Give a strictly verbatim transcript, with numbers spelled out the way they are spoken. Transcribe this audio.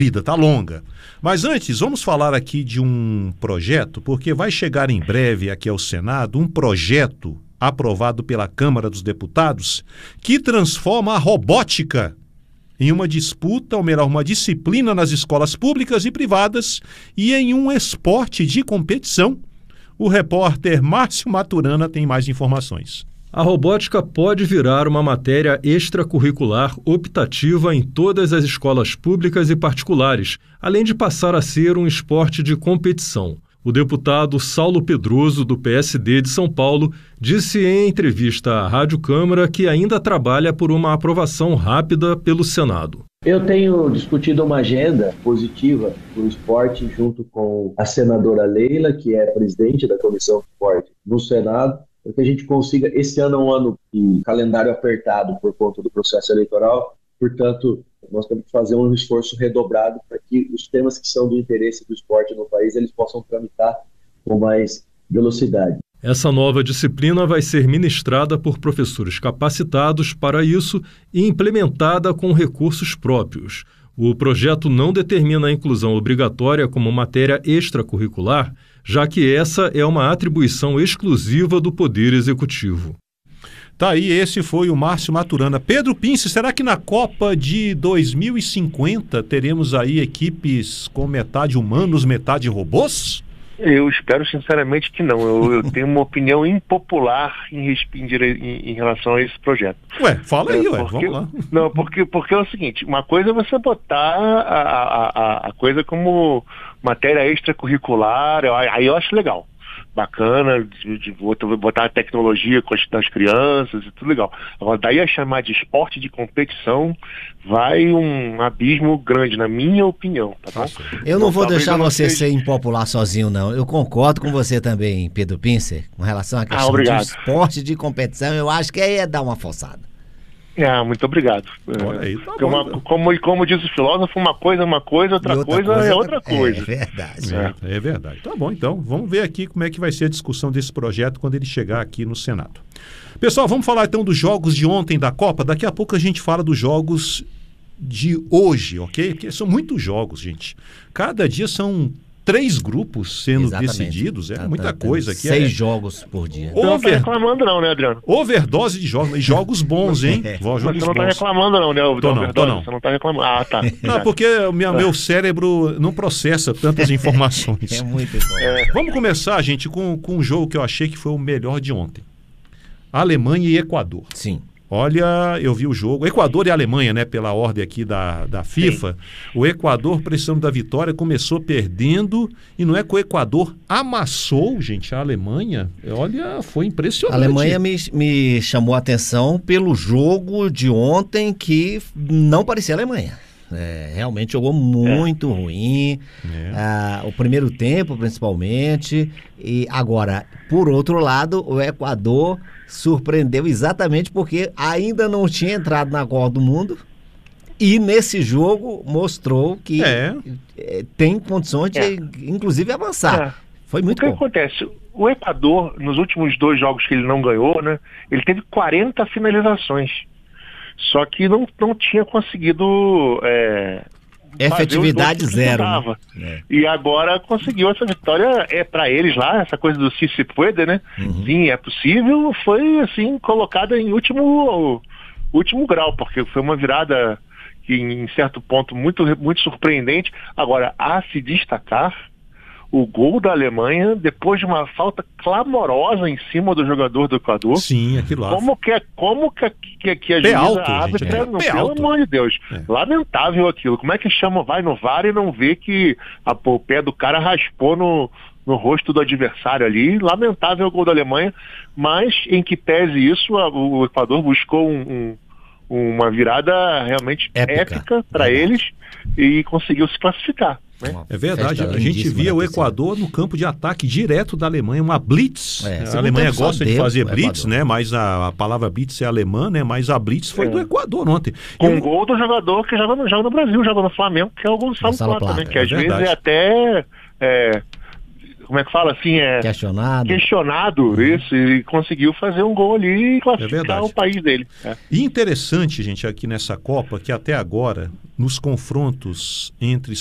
vida tá longa. Mas antes, vamos falar aqui de um projeto, porque vai chegar em breve aqui ao Senado um projeto aprovado pela Câmara dos Deputados que transforma a robótica em uma disputa, ou melhor, uma disciplina nas escolas públicas e privadas e em um esporte de competição. O repórter Márcio Maturana tem mais informações. A robótica pode virar uma matéria extracurricular optativa em todas as escolas públicas e particulares, além de passar a ser um esporte de competição. O deputado Saulo Pedroso, do P S D de São Paulo, disse em entrevista à Rádio Câmara que ainda trabalha por uma aprovação rápida pelo Senado. Eu tenho discutido uma agenda positiva para o esporte junto com a senadora Leila, que é presidente da Comissão de Esporte no Senado, para que a gente consiga, esse ano é um ano de calendário apertado por conta do processo eleitoral, portanto, nós temos que fazer um esforço redobrado para que os temas que são do interesse do esporte no país, eles possam tramitar com mais velocidade. Essa nova disciplina vai ser ministrada por professores capacitados para isso e implementada com recursos próprios. O projeto não determina a inclusão obrigatória como matéria extracurricular, já que essa é uma atribuição exclusiva do Poder Executivo. Tá aí, esse foi o Márcio Maturana. Pedro Pince, será que na Copa de dois mil e cinquenta teremos aí equipes com metade humanos, metade robôs? Eu espero sinceramente que não. Eu, eu tenho uma opinião impopular em, em, em relação a esse projeto. Ué, fala aí, é, ué, porque, vamos lá. Não, porque, porque é o seguinte, uma coisa é você botar a, a, a coisa como matéria extracurricular, aí eu acho legal. Bacana, de, de botar a tecnologia com as, das crianças e tudo legal. Agora, daí a chamar de esporte de competição, vai um abismo grande, na minha opinião. Tá bom? Eu não então, vou deixar você seja... ser impopular sozinho, não. Eu concordo com você também, Pedro Pincer, com relação à questão ah, de esporte de competição. Eu acho que aí é dar uma forçada. Ah, muito obrigado. Olha aí, tá bom, uma, então. como, como diz o filósofo, uma coisa é uma coisa, outra, outra coisa, coisa é outra coisa. É verdade. É, é verdade. Tá bom, então. Vamos ver aqui como é que vai ser a discussão desse projeto quando ele chegar aqui no Senado. Pessoal, vamos falar então dos jogos de ontem da Copa. Daqui a pouco a gente fala dos jogos de hoje, ok? Porque são muitos jogos, gente. Cada dia são três grupos sendo Exatamente. decididos, é tá, muita tá, coisa aqui. Seis é... jogos por dia. Over... Não tá reclamando não, né, Adriano? Overdose de jogos, e jogos bons, hein? É. Jogos Você não bons. tá reclamando não, né? Tô não, tô não. Você não tá reclamando. Ah, tá. Não, porque o minha, meu cérebro não processa tantas informações. É muito bom. É. Vamos começar, gente, com, com um jogo que eu achei que foi o melhor de ontem. Alemanha e Equador. Sim. Olha, eu vi o jogo. Equador e Alemanha, né? Pela ordem aqui da, da FIFA. Sim. O Equador, precisando da vitória, começou perdendo. E não é que o Equador amassou, gente, a Alemanha. Olha, foi impressionante. A Alemanha me, me chamou a atenção pelo jogo de ontem que não parecia a Alemanha. É, realmente jogou muito é. ruim, é. Ah, o primeiro tempo principalmente, e agora, por outro lado, o Equador surpreendeu exatamente porque ainda não tinha entrado na Copa do Mundo e nesse jogo mostrou que é. tem condições de, é. inclusive, avançar. É. Foi muito bom. O que bom. acontece? O Equador, nos últimos dois jogos que ele não ganhou, né, ele teve quarenta finalizações. Só que não, não tinha conseguido é, efetividade zero. Né? É. E agora conseguiu essa vitória, é para eles lá, essa coisa do se se puede, né? Uhum. Sim, é possível, foi assim colocada em último, último grau, porque foi uma virada que em certo ponto muito, muito surpreendente. Agora, a se destacar o gol da Alemanha, depois de uma falta clamorosa em cima do jogador do Equador. Sim, aquilo lá. Como que, como que, que, que a juíza alto, árbitra, gente, é. não, pelo alto. amor de Deus, é. lamentável aquilo. Como é que chama, vai no V A R e não vê que a, o pé do cara raspou no, no rosto do adversário ali? Lamentável o gol da Alemanha, mas em que pese isso, a, o Equador buscou um, um, uma virada realmente épica para eles e conseguiu se classificar. É verdade, a gente via o Equador no campo de ataque direto da Alemanha, uma blitz. É, a Alemanha gosta de fazer blitz, né? Mas a, a palavra blitz é alemã, né? Mas a blitz foi é. do Equador ontem. Com um gol do jogador que joga no, joga no Brasil, joga no Flamengo, que é o Gonçalo Plata, né? Que é às verdade. vezes é até é, como é que fala assim, é questionado, questionado uhum. isso, e conseguiu fazer um gol ali e classificar é o país dele. É. E interessante, gente, aqui nessa Copa, que até agora, nos confrontos entre